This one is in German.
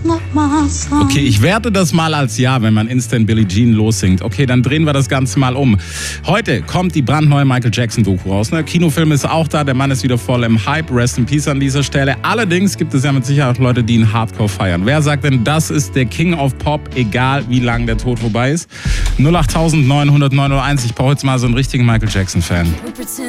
Okay, ich werte das mal als Ja, wenn man Instant Billie Jean lossingt. Okay, dann drehen wir das Ganze mal um. Heute kommt die brandneue Michael Jackson-Doku raus. Ne? Kinofilm ist auch da, der Mann ist wieder voll im Hype. Rest in Peace an dieser Stelle. Allerdings gibt es ja mit Sicherheit auch Leute, die ihn Hardcore feiern. Wer sagt denn, das ist der King of Pop, egal wie lang der Tod vorbei ist? 08900 901, ich brauche jetzt mal so einen richtigen Michael Jackson-Fan.